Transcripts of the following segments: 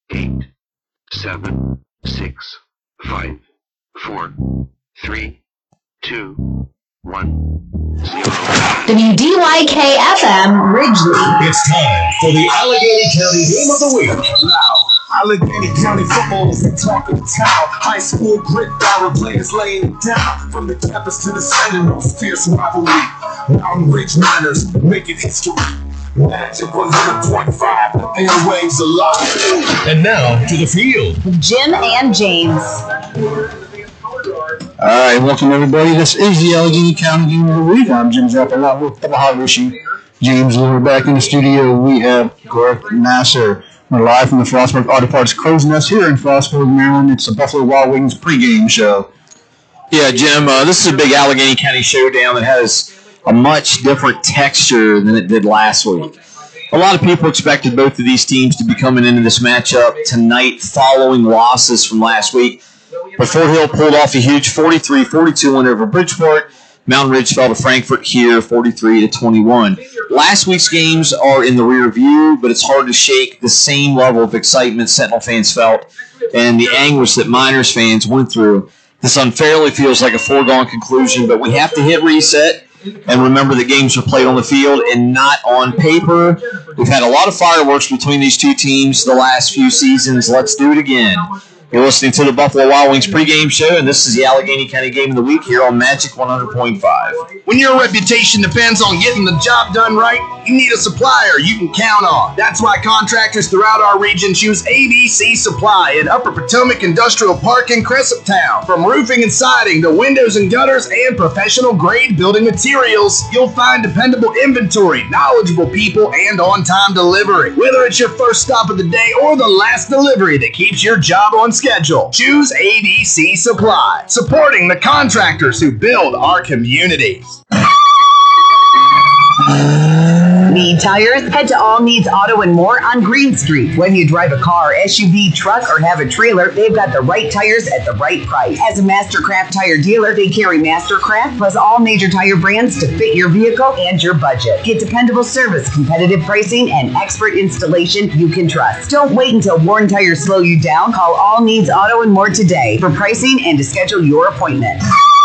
8, 7, 6, 5, 4, 3, 2, 1, 0. WDYK-FM, Ridgely. It's time for the Allegheny County Game of the Week. Now, Allegheny County football is the talk of the town. High school grit, power players laying it down. From the campus to the Seminoles, fierce rivalry. Mountain Ridge Niners making history. Magic 100.5, the airwaves alive. And now to the field. Jim and James. All right, welcome everybody. This is the Allegheny County Game of the Week. I'm Jim Zappalot with the Maharishi. James Lillard back in the studio. We have Garth Nasser. We're live from the Frostburg Auto Parts Crow's Nest here in Frostburg, Maryland. It's the Buffalo Wild Wings pregame show. Yeah, Jim, this is a big Allegheny County showdown that has a much different texture than it did last week. A lot of people expected both of these teams to be coming into this matchup tonight following losses from last week. But Fort Hill pulled off a huge 43-42 win over Bridgeport. Mountain Ridge fell to Frankfort here 43-21. Last week's games are in the rear view, but it's hard to shake the same level of excitement Sentinel fans felt and the anguish that Miners fans went through. This unfairly feels like a foregone conclusion, but we have to hit reset and remember that games are played on the field and not on paper. We've had a lot of fireworks between these two teams the last few seasons. Let's do it again. You're listening to the Buffalo Wild Wings pregame show, and this is the Allegheny County Game of the Week here on Magic 100.5. When your reputation depends on getting the job done right, you need a supplier you can count on. That's why contractors throughout our region choose ABC Supply in Upper Potomac Industrial Park in Cresaptown. From roofing and siding to windows and gutters and professional-grade building materials, you'll find dependable inventory, knowledgeable people, and on-time delivery. Whether it's your first stop of the day or the last delivery that keeps your job on schedule, choose ABC Supply, supporting the contractors who build our communities. Need tires? Head to All Needs Auto and More on Green Street. When you drive a car, SUV, truck, or have a trailer, they've got the right tires at the right price. As a Mastercraft tire dealer, they carry Mastercraft plus all major tire brands to fit your vehicle and your budget. Get dependable service, competitive pricing, and expert installation you can trust. Don't wait until worn tires slow you down. Call All Needs Auto and More today for pricing and to schedule your appointment.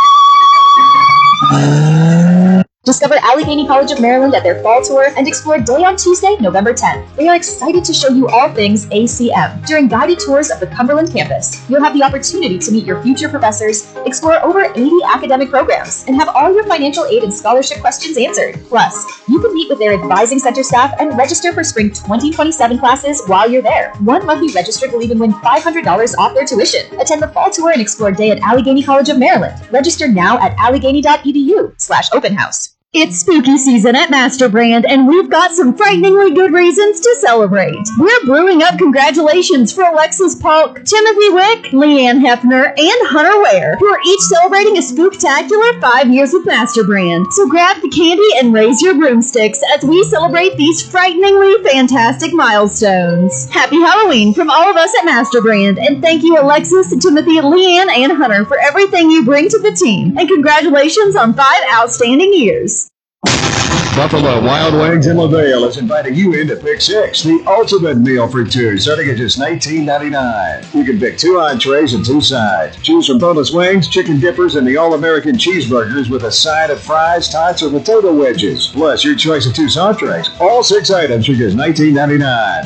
Discover Allegheny College of Maryland at their fall tour and explore day on Tuesday, November 10th. They are excited to show you all things ACM. During guided tours of the Cumberland campus, you'll have the opportunity to meet your future professors, explore over 80 academic programs, and have all your financial aid and scholarship questions answered. Plus, you can meet with their advising center staff and register for spring 2027 classes while you're there. One monthly registered will even win $500 off their tuition. Attend the fall tour and explore day at Allegheny College of Maryland. Register now at allegheny.edu/open house. It's spooky season at Masterbrand, and we've got some frighteningly good reasons to celebrate. We're brewing up congratulations for Alexis Polk, Timothy Wick, Leanne Hefner, and Hunter Ware, who are each celebrating a spooktacular 5 years with Masterbrand. So grab the candy and raise your broomsticks as we celebrate these frighteningly fantastic milestones. Happy Halloween from all of us at Masterbrand, and thank you Alexis, Timothy, Leanne, and Hunter for everything you bring to the team. And congratulations on 5 outstanding years. Buffalo Wild Wings in LaVale is inviting you into Pick 6, the ultimate meal for two, starting at just $19.99. You can pick 2 entrees and 2 sides. Choose from boneless wings, chicken dippers, and the all-American cheeseburgers with a side of fries, tots, or potato wedges. Plus your choice of 2 entrees. All 6 items for just $19.99.